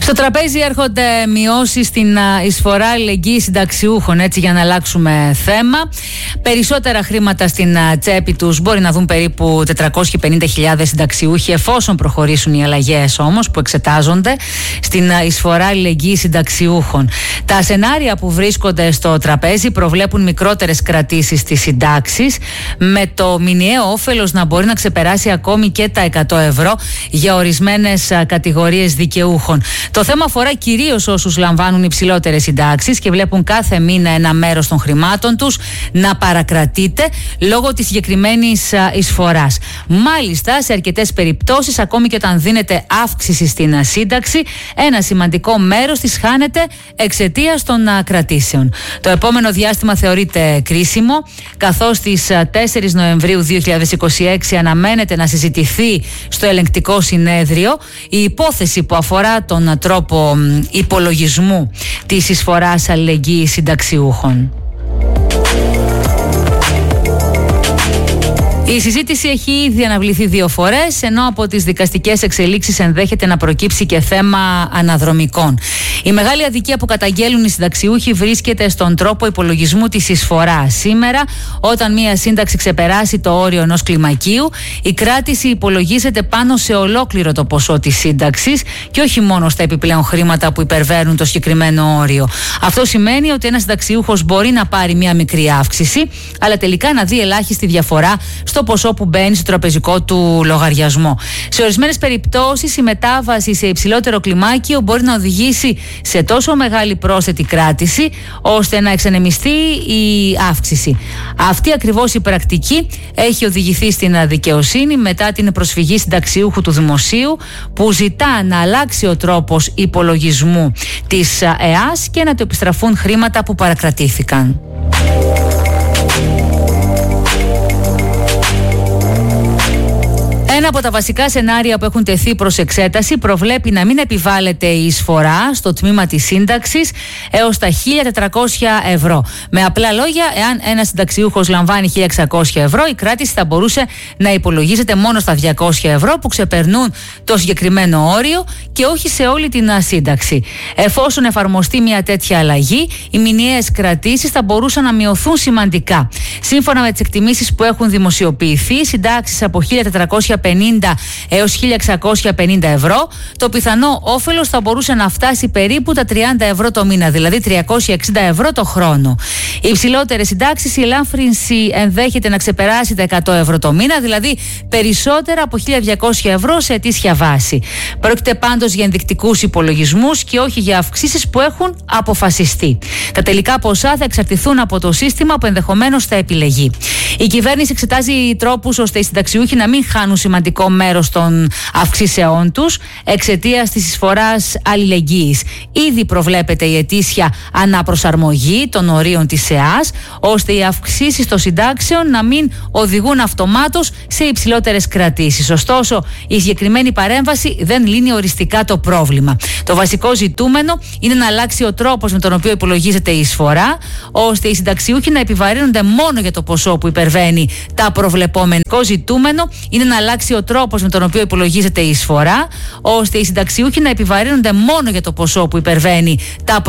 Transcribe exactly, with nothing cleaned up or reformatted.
Στο τραπέζι έρχονται μειώσεις στην εισφορά αλληλεγγύης συνταξιούχων, έτσι για να αλλάξουμε θέμα. Περισσότερα χρήματα στην τσέπη τους μπορεί να δουν περίπου τετρακόσιες πενήντα χιλιάδες συνταξιούχοι, εφόσον προχωρήσουν οι αλλαγές όμως που εξετάζονται στην εισφορά αλληλεγγύης συνταξιούχων. Τα σενάρια που βρίσκονται στο τραπέζι προβλέπουν μικρότερες κρατήσεις στις συντάξεις, με το μηνιαίο όφελος να μπορεί να ξεπεράσει ακόμη και τα εκατό ευρώ για ορισμένες κατηγορίες δικαιούχων. Το θέμα αφορά κυρίως όσους λαμβάνουν υψηλότερες συντάξεις και βλέπουν κάθε μήνα ένα μέρος των χρημάτων τους να παρακρατείται λόγω της συγκεκριμένης εισφοράς. Μάλιστα, σε αρκετές περιπτώσεις, ακόμη και όταν δίνεται αύξηση στην σύνταξη, ένα σημαντικό μέρος της χάνεται εξαιτίας των κρατήσεων. Το επόμενο διάστημα θεωρείται κρίσιμο, καθώς στις τέσσερις Νοεμβρίου δύο χιλιάδες είκοσι έξι αναμένεται να συζητηθεί στο ελεγκτικό συνέδριο η υπόθεση που αφορά τον τρόπο υπολογισμού της εισφοράς αλληλεγγύης συνταξιούχων. Η συζήτηση έχει ήδη αναβληθεί δύο φορές, ενώ από τις δικαστικές εξελίξεις ενδέχεται να προκύψει και θέμα αναδρομικών. Η μεγάλη αδικία που καταγγέλουν οι συνταξιούχοι βρίσκεται στον τρόπο υπολογισμού της εισφοράς. Σήμερα, όταν μία σύνταξη ξεπεράσει το όριο ενός κλιμακίου, η κράτηση υπολογίζεται πάνω σε ολόκληρο το ποσό της σύνταξης και όχι μόνο στα επιπλέον χρήματα που υπερβαίνουν το συγκεκριμένο όριο. Αυτό σημαίνει ότι ένας συνταξιούχος μπορεί να πάρει μία μικρή αύξηση, αλλά τελικά να δει ελάχιστη διαφορά στο το ποσό που μπαίνει στο τραπεζικό του λογαριασμό. Σε ορισμένες περιπτώσεις, η μετάβαση σε υψηλότερο κλιμάκιο μπορεί να οδηγήσει σε τόσο μεγάλη πρόσθετη κράτηση, ώστε να εξανεμιστεί η αύξηση. Αυτή ακριβώς η πρακτική έχει οδηγηθεί στην δικαιοσύνη μετά την προσφυγή συνταξιούχου του Δημοσίου, που ζητά να αλλάξει ο τρόπος υπολογισμού της ΕΑΣ και να του επιστραφούν χρήματα που παρακρατήθηκαν. Ένα από τα βασικά σενάρια που έχουν τεθεί προς εξέταση προβλέπει να μην επιβάλλεται η εισφορά στο τμήμα της σύνταξης έως τα χίλια τετρακόσια ευρώ. Με απλά λόγια, εάν ένας συνταξιούχος λαμβάνει χίλια εξακόσια ευρώ, η κράτηση θα μπορούσε να υπολογίζεται μόνο στα διακόσια ευρώ που ξεπερνούν το συγκεκριμένο όριο και όχι σε όλη την σύνταξη. Εφόσον εφαρμοστεί μια τέτοια αλλαγή, οι μηνιαίες κρατήσεις θα μπορούσαν να μειωθούν σημαντικά. Σύμφωνα με τις εκτιμήσεις που έχουν δημοσιοποιηθεί, συντάξεις από χίλια τετρακόσια πενήντα έως χίλια εξακόσια πενήντα ευρώ, το πιθανό όφελος θα μπορούσε να φτάσει περίπου τα τριάντα ευρώ το μήνα, δηλαδή τριακόσια εξήντα ευρώ το χρόνο. Οι υψηλότερες συντάξεις, η ελάφρυνση ενδέχεται να ξεπεράσει τα εκατό ευρώ το μήνα, δηλαδή περισσότερα από χίλια διακόσια ευρώ σε ετήσια βάση. Πρόκειται πάντως για ενδεικτικούς υπολογισμούς και όχι για αυξήσεις που έχουν αποφασιστεί. Τα τελικά ποσά θα εξαρτηθούν από το σύστημα που ενδεχομένως θα επιλεγεί. Η κυβέρνηση εξετάζει τρόπους ώστε οι συνταξιούχοι να μην χάνουν σημαντικό μέρος των αυξήσεών τους εξαιτίας της εισφοράς αλληλεγγύης. Ήδη προβλέπεται η ετήσια αναπροσαρμογή των ορίων της ΕΑΣ, ώστε οι αυξήσεις των συντάξεων να μην οδηγούν αυτομάτως σε υψηλότερες κρατήσεις. Ωστόσο, η συγκεκριμένη παρέμβαση δεν λύνει οριστικά το πρόβλημα. Το βασικό ζητούμενο είναι να αλλάξει ο τρόπος με τον οποίο υπολογίζεται η εισφορά, ώστε οι συνταξιούχοι να επιβαρύνονται μόνο για το ποσό που υπερβαίνει τα προβλεπόμενα. Το ζητούμενο είναι να αλλάξει ο τρόπος με τον οποίο υπολογίζεται η εισφορά, ώστε οι συνταξιούχοι να επιβαρύνονται μόνο για το ποσό που υπερβαίνει τα